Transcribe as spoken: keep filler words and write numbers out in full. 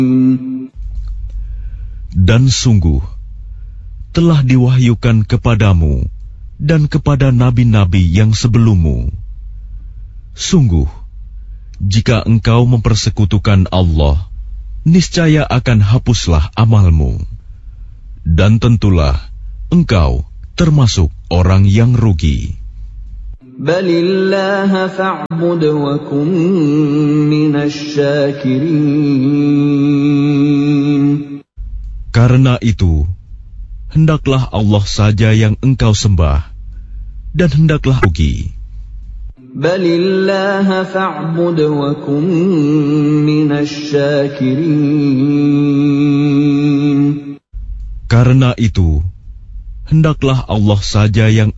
Dan sungguh telah diwahyukan kepadamu dan kepada nabi-nabi yang sebelummu. Sungguh, jika engkau mempersekutukan Allah, niscaya akan hapuslah amalmu. Dan tentulah engkau termasuk orang yang rugi. Balillaha fa'bud wa kun minasyakirin. Karena itu, hendaklah Allah saja yang engkau sembah, dan hendaklah rugi. Balillaha fa'bud wa kun minasyakirin. Karena itu, hendaklah Allah saja yang